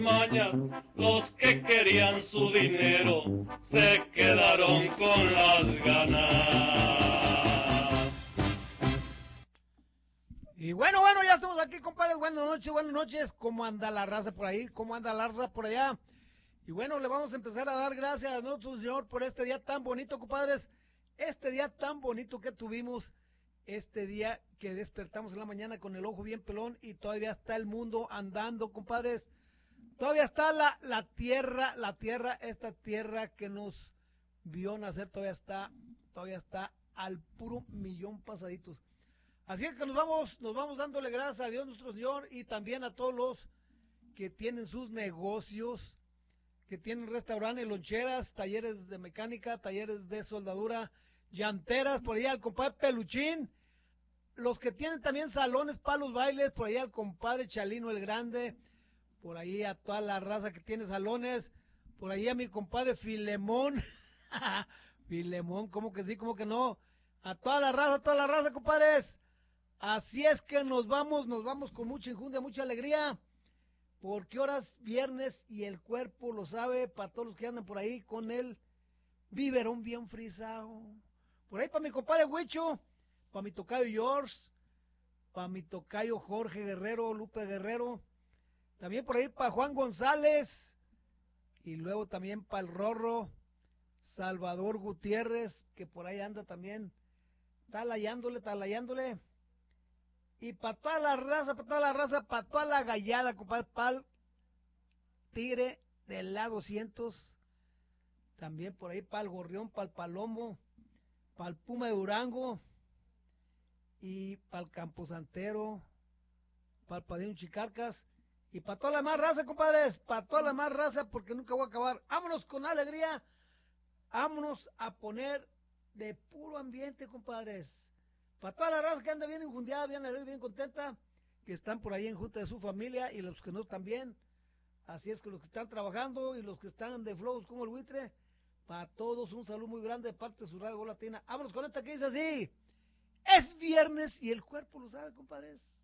mañas, los que querían su dinero se quedaron con las ganas. Y bueno, ya estamos aquí, compadres. Buenas noches. ¿Cómo anda la raza por ahí? ¿Cómo anda la raza por allá? Y bueno, le vamos a empezar a dar gracias a nuestro Señor por este día tan bonito, compadres. Este día tan bonito que tuvimos, este día que despertamos en la mañana con el ojo bien pelón y todavía está el mundo andando, compadres. Todavía está la tierra, esta tierra que nos vio nacer, todavía está al puro millón pasaditos. Así es que nos vamos dándole gracias a Dios nuestro Señor y también a todos los que tienen sus negocios, que tienen restaurantes, loncheras, talleres de mecánica, talleres de soldadura, llanteras, por allá al compadre Peluchín, los que tienen también salones para los bailes, por allá al compadre Chalino el Grande, por ahí a toda la raza que tiene salones, por ahí a mi compadre Filemón, Filemón, ¿cómo que sí, cómo que no? A toda la raza, compadres. Así es que nos vamos con mucha enjundia, mucha alegría, porque horas viernes y el cuerpo lo sabe, para todos los que andan por ahí con el biberón bien frisado. Por ahí para mi compadre Huicho, para mi tocayo George, para mi tocayo Jorge Guerrero, Lupe Guerrero, también por ahí para Juan González, y luego también para el Rorro, Salvador Gutiérrez, que por ahí anda también, talayándole. Y para toda la raza, para toda la gallada, compadre, para el Tigre del A200, también por ahí para el Gorrión, para el Palomo, para el Puma de Durango, y para el Camposantero, para el Padrino Chicalcas, y para toda la más raza, compadres, para toda la más raza, porque nunca voy a acabar. Vámonos con alegría, vámonos a poner de puro ambiente, compadres. Para toda la raza que anda bien enjundiada, bien alegre, bien contenta, que están por ahí en junta de su familia y los que no también. Así es que los que están trabajando y los que están de flows como el buitre, para todos un saludo muy grande de parte de su radio Latina. Vámonos con esta que dice así: es viernes y el cuerpo lo sabe, compadres.